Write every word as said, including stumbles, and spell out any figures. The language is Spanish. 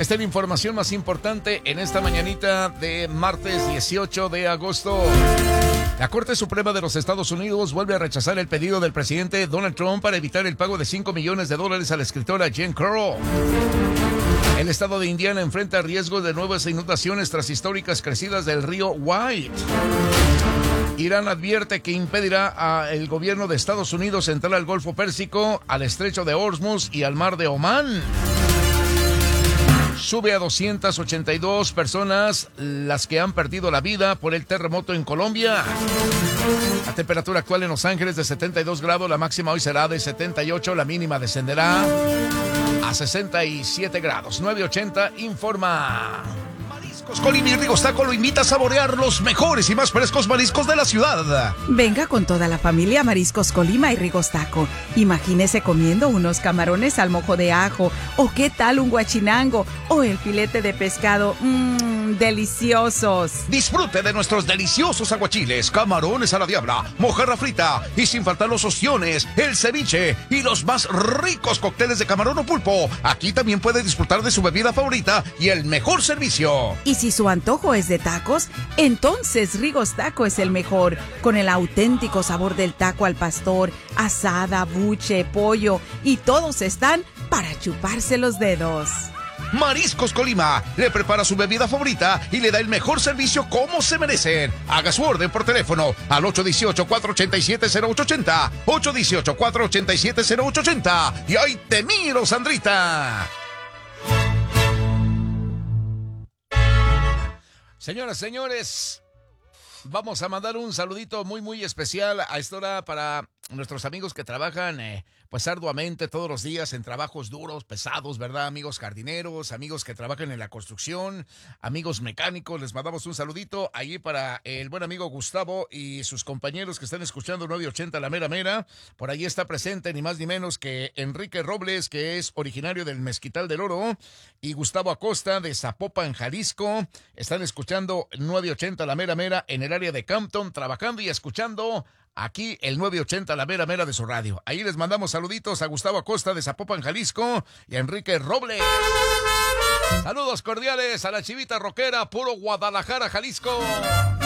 Esta es la información más importante en esta mañanita de martes dieciocho de agosto. La Corte Suprema de los Estados Unidos vuelve a rechazar el pedido del presidente Donald Trump para evitar el pago de cinco millones de dólares a la escritora Jen Curl. El estado de Indiana enfrenta riesgos de nuevas inundaciones tras históricas crecidas del río White. Irán advierte que impedirá al gobierno de Estados Unidos entrar al Golfo Pérsico, al Estrecho de Hormuz y al Mar de Omán. Sube a doscientas ochenta y dos personas las que han perdido la vida por el terremoto en Colombia. La temperatura actual en Los Ángeles de setenta y dos grados, la máxima hoy será de setenta y ocho, la mínima descenderá a sesenta y siete grados. nueve ochenta informa. Mariscos Colima y Rigostaco lo invita a saborear los mejores y más frescos mariscos de la ciudad. Venga con toda la familia a Mariscos Colima y Rigostaco. Imagínese comiendo unos camarones al mojo de ajo, o qué tal un guachinango, o el filete de pescado. Mmm, deliciosos. Disfrute de nuestros deliciosos aguachiles, camarones a la diabla, mojarra frita y sin faltar los ostiones, el ceviche y los más ricos cócteles de camarón o pulpo. Aquí también puede disfrutar de su bebida favorita y el mejor servicio. Y si su antojo es de tacos, entonces Rigostaco es el mejor, con el auténtico sabor del taco al pastor, asada, buche, pollo, y todos están para chuparse los dedos. Mariscos Colima le prepara su bebida favorita y le da el mejor servicio como se merecen. Haga su orden por teléfono al ocho uno ocho, cuatro ocho siete, cero ocho ocho cero, ocho uno ocho, cuatro ocho siete, cero ocho ocho cero. Y ahí te miro, Sandrita. Señoras, señores, vamos a mandar un saludito muy, muy especial a esta hora para nuestros amigos que trabajan eh, pues arduamente todos los días en trabajos duros, pesados, ¿verdad? Amigos jardineros, amigos que trabajan en la construcción, amigos mecánicos, les mandamos un saludito allí para el buen amigo Gustavo y sus compañeros que están escuchando nueve ochenta La Mera Mera. Por allí está presente ni más ni menos que Enrique Robles, que es originario del Mezquital del Oro, y Gustavo Acosta de Zapopan, Jalisco. Están escuchando nueve ochenta La Mera Mera en el área de Campton, trabajando y escuchando aquí el nueve ochenta La Mera Mera de su radio. Ahí les mandamos saluditos a Gustavo Acosta de Zapopan, Jalisco, y a Enrique Robles. Saludos cordiales a la chivita rockera, puro Guadalajara, Jalisco.